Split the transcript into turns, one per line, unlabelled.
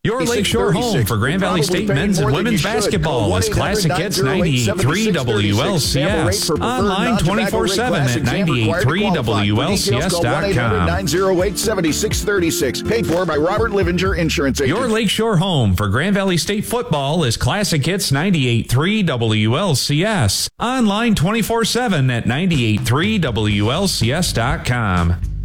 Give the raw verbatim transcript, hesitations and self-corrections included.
Your Lakeshore home for Grand Valley State men's and women's basketball is Classic Hits ninety-eight point three W L C S. Online twenty-four seven at ninety-eight point three W L C S dot com.
nine oh eight, seven six three six. Paid for by Robert Livinger Insurance Agent.
Your Lakeshore home for Grand Valley State football is Classic Hits ninety-eight point three W L C S. Online twenty-four seven at ninety-eight point three W L C S dot com.